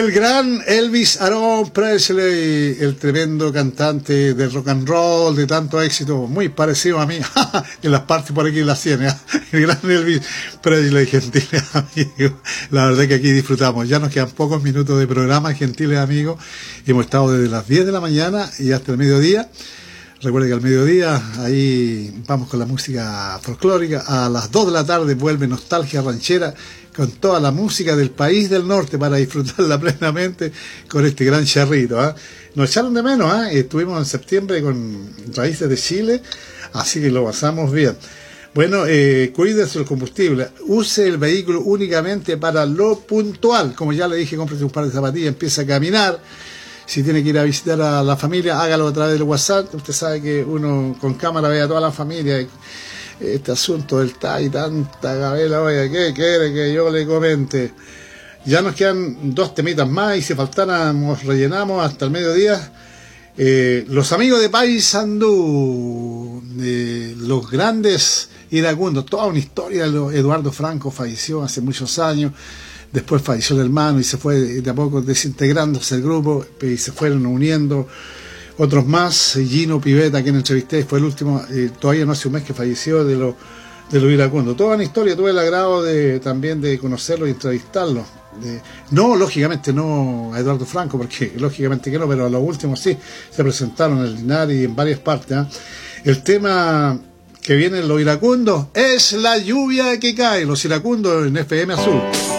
El gran Elvis Aaron Presley, el tremendo cantante de rock and roll, de tanto éxito, muy parecido a mí, en las partes por aquí en las sienes, el gran Elvis Presley, gentiles amigos. La verdad que aquí disfrutamos. Ya nos quedan pocos minutos de programa, gentiles amigos. Hemos estado desde las 10 de la mañana y hasta el mediodía. Recuerden que al mediodía ahí vamos con la música folclórica. A las 2 de la tarde vuelve Nostalgia Ranchera con toda la música del país del norte para disfrutarla plenamente con este gran charrito. Nos echaron de menos, estuvimos en septiembre con Raíces de Chile, así que lo pasamos bien. Bueno, cuídese el combustible, use el vehículo únicamente para lo puntual. Como ya le dije, cómprese un par de zapatillas, empieza a caminar. Si tiene que ir a visitar a la familia, hágalo a través del WhatsApp. Usted sabe que uno con cámara ve a toda la familia. Este asunto del TAI, tanta gabela, oiga, ¿qué quiere que yo le comente? Ya nos quedan 2 temitas más y si faltáramos rellenamos hasta el mediodía. Los amigos de Paysandú, los grandes iracundos, toda una historia. Eduardo Franco falleció hace muchos años. Después falleció el hermano y se fue de a poco desintegrándose el grupo y se fueron uniendo otros más. Gino Piveta, quien entrevisté, fue el último, todavía no hace un mes que falleció, de los iracundos. Toda una historia, tuve el agrado también de conocerlo y entrevistarlo. No, lógicamente no a Eduardo Franco, porque lógicamente que no, pero a los últimos sí, se presentaron en el Linares y en varias partes. El tema que viene en los iracundos es la lluvia que cae, los iracundos en FM Azul.